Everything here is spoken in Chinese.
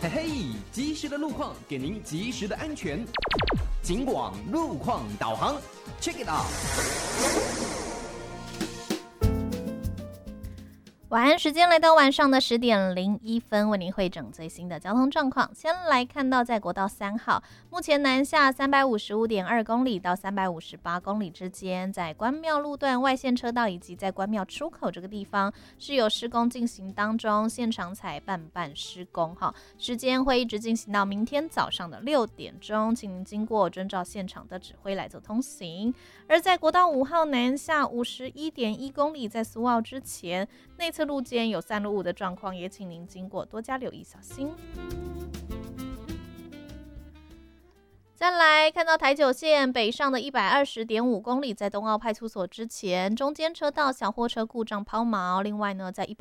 嘿嘿，及时的路况给您及时的安全。警广路况导航 ，Check it out。 晚安时间来到晚上的10:01，为您汇整最新的交通状况。先来看到在国道3号，目前南下355.2公里到358公里之间，在关庙路段外线车道以及在关庙出口这个地方是有施工进行当中，现场采办施工哈，时间会一直进行到明天早上的6点钟，请您经过遵照现场的指挥来做通行。而在国道5号南下51.1公里，在苏澳之前，内侧路肩有散落物的状况，也请您经过多加留意小心。再来看到台九线北上的120.5公里，在东澳派出所之前，中间车道小货车故障抛锚。另外呢，在